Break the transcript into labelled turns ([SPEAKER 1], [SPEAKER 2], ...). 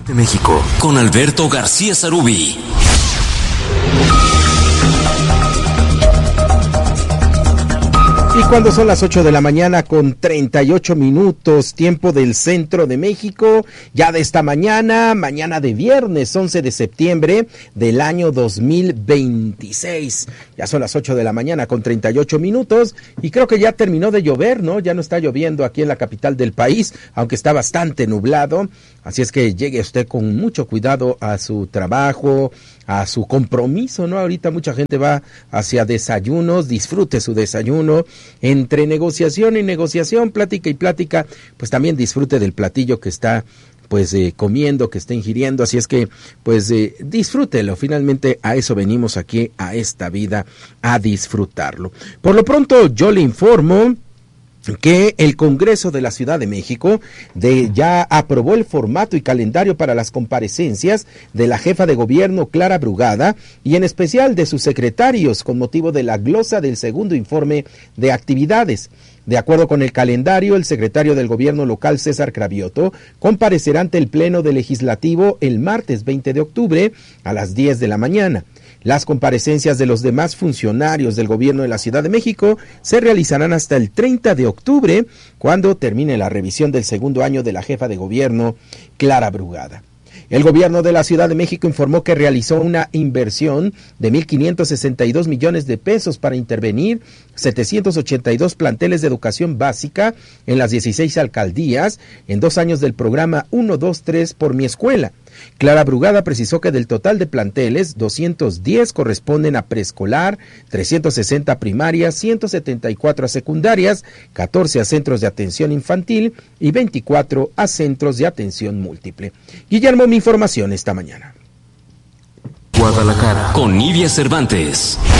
[SPEAKER 1] de México, con Alberto García Sarubí.
[SPEAKER 2] Y cuando son las 8 de la mañana con 38 minutos, tiempo del centro de México, ya de esta mañana de viernes 11 de septiembre del año 2026. Ya son las 8 de la mañana con 38 minutos y creo que ya terminó de llover, ¿no? Ya no está lloviendo aquí en la capital del país, aunque está bastante nublado. Así es que llegue usted con mucho cuidado a su trabajo, a su compromiso, ¿no? Ahorita mucha gente va hacia desayunos, disfrute su desayuno. Entre negociación y negociación, plática y plática, pues también disfrute del platillo que está comiendo, que está ingiriendo, así es que disfrútelo, finalmente a eso venimos aquí, a esta vida, a disfrutarlo. Por lo pronto yo le informo que el Congreso de la Ciudad de México ya aprobó el formato y calendario para las comparecencias de la jefa de gobierno Clara Brugada y en especial de sus secretarios con motivo de la glosa del segundo informe de actividades. De acuerdo con el calendario, el secretario del gobierno local César Cravioto comparecerá ante el Pleno del Legislativo el martes 20 de octubre a las 10 de la mañana. Las comparecencias de los demás funcionarios del gobierno de la Ciudad de México se realizarán hasta el 30 de octubre, cuando termine la revisión del segundo año de la jefa de gobierno, Clara Brugada. El gobierno de la Ciudad de México informó que realizó una inversión de 1,562 millones de pesos para intervenir 782 planteles de educación básica en las 16 alcaldías en 2 años del programa 1, 2, 3 por mi escuela. Clara Brugada precisó que del total de planteles, 210 corresponden a preescolar, 360 a primarias, 174 a secundarias, 14 a centros de atención infantil y 24 a centros de atención múltiple. Guillermo, mi información esta mañana.
[SPEAKER 1] Guadalajara, con Nidia Cervantes.